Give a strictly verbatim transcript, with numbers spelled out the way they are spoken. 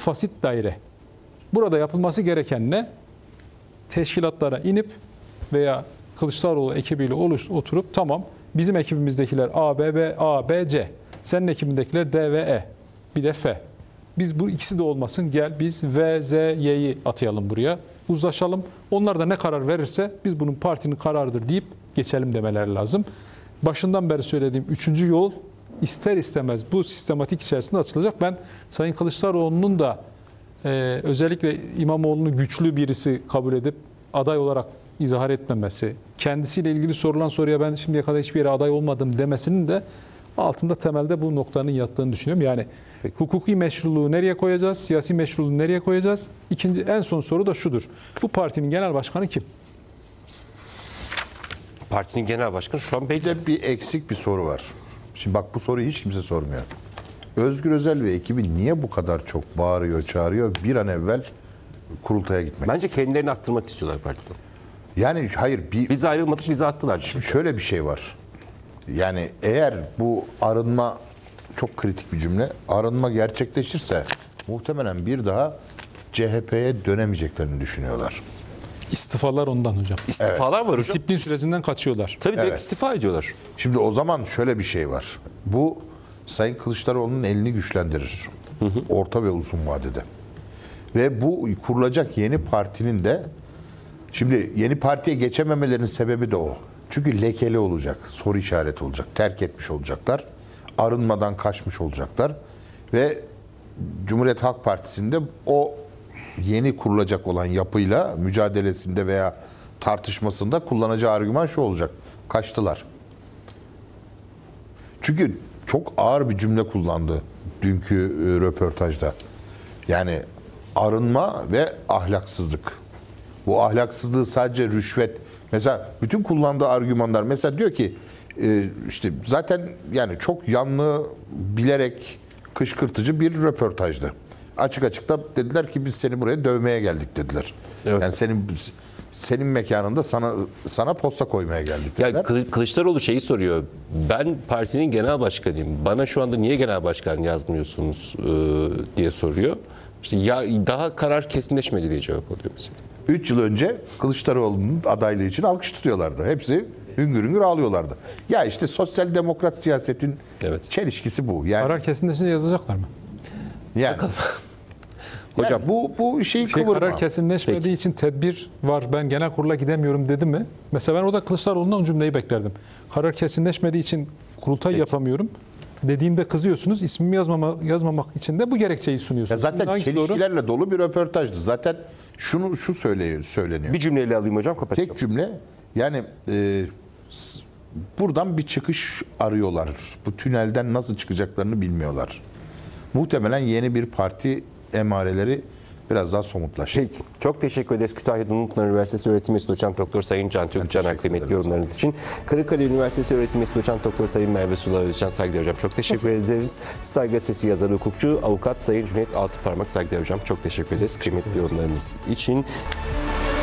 fasit daire. Burada yapılması gereken ne? Teşkilatlara inip veya Kılıçdaroğlu ekibiyle oluş, oturup tamam bizim ekibimizdekiler A, B, B, A, B, C. Senin ekibindekiler D ve E. Bir de F. Biz bu ikisi de olmasın. Gel biz V, Z, Y'yi atayalım buraya. Uzlaşalım. Onlar da ne karar verirse biz bunun partinin kararıdır deyip geçelim demeleri lazım. Başından beri söylediğim üçüncü yol ister istemez bu sistematik içerisinde açılacak. Ben Sayın Kılıçdaroğlu'nun da e, özellikle İmamoğlu'nu güçlü birisi kabul edip aday olarak izahar etmemesi, kendisiyle ilgili sorulan soruya ben şimdiye kadar hiçbir yere aday olmadım demesinin de altında temelde bu noktanın yattığını düşünüyorum. Yani hukuki meşruluğu nereye koyacağız, siyasi meşruluğu nereye koyacağız? İkinci, en son soru da şudur. Bu partinin genel başkanı kim? Partinin genel başkanı şu an Bir belli. de bir eksik bir soru var. Şimdi bak bu soruyu hiç kimse sormuyor. Özgür Özel ve ekibi niye bu kadar çok bağırıyor, çağırıyor? Bir an evvel kurultaya gitmek. Bence kendilerini attırmak istiyorlar partiden. Yani hayır bir Biz ayrılmadık, bizi attılar. Şimdi şöyle bir şey var. Yani eğer bu arınma çok kritik bir cümle. Arınma gerçekleşirse muhtemelen bir daha C H P'ye dönemeyeceklerini düşünüyorlar. İstifalar ondan hocam. İstifalar var hocam. Disiplin sürecinden kaçıyorlar. Tabii direkt Evet. istifa ediyorlar. Şimdi o zaman şöyle bir şey var. Bu Sayın Kılıçdaroğlu'nun elini güçlendirir. Orta ve uzun vadede. Ve bu kurulacak yeni partinin de şimdi yeni partiye geçememelerinin sebebi de o. Çünkü lekeli olacak, soru işareti olacak, terk etmiş olacaklar, arınmadan kaçmış olacaklar ve Cumhuriyet Halk Partisi'nde o yeni kurulacak olan yapıyla mücadelesinde veya tartışmasında kullanacağı argüman şu olacak: kaçtılar. Çünkü çok ağır bir cümle kullandı dünkü e, röportajda. Yani arınma ve ahlaksızlık. Bu ahlaksızlığı sadece rüşvet. Mesela bütün kullandığı argümanlar, mesela diyor ki e, işte zaten yani çok yanlı, bilerek kışkırtıcı bir röportajdı. Açık açık da dediler ki biz seni buraya dövmeye geldik dediler. Evet. Yani senin senin mekanında sana sana posta koymaya geldik dediler. Ya Kılı- Kılıçdaroğlu şeyi soruyor. Ben partinin genel başkanıyım. Bana şu anda niye genel başkan yazmıyorsunuz e, diye soruyor. İşte ya daha karar kesinleşmedi diye cevap alıyor mesela. üç yıl önce Kılıçdaroğlu'nun adaylığı için alkış tutuyorlardı. Hepsi hüngür hüngür ağlıyorlardı. Ya işte sosyal demokrat siyasetin Evet. çelişkisi bu. Yani, Karar kesinleşince yazacaklar mı? yani, Hocam yani bu bu şeyi Şey, kıvırma. karar kesinleşmediği Peki. için tedbir var. Ben genel kurula gidemiyorum dedi mi? Mesela ben o da Kılıçdaroğlu'ndan o cümleyi beklerdim. Karar kesinleşmediği için kurultay yapamıyorum dediğimde kızıyorsunuz. İsmimi yazmama, yazmamak için de bu gerekçeyi Ya sunuyorsunuz. zaten Hangisi doğru? çelişkilerle dolu bir röportajdı. Zaten şunu şu söyleniyor. söyleniyor. bir cümleyle alayım hocam, kapatıyorum. Tek cümle, yani e, s- buradan bir çıkış arıyorlar. Bu tünelden nasıl çıkacaklarını bilmiyorlar. Muhtemelen yeni bir parti emareleri biraz daha somutlaştı. Peki. Çok teşekkür ederiz Kütahya Dumlupınar Üniversitesi Öğretim Üyesi Doçent Doktor Sayın Can Türk Caner, teşekkür kıymetli ederim. yorumlarınız için. Kırıkkale Üniversitesi Öğretim Üyesi Doçent Doktor Sayın Merve Sula Özcan, saygıdeğer hocam. Çok teşekkür ederiz. Star Gazetesi yazarı, hukukçu, avukat Sayın Cüneyt Altıparmak, saygıdeğer hocam. Çok teşekkür ederiz kıymetli yorumlarınız için.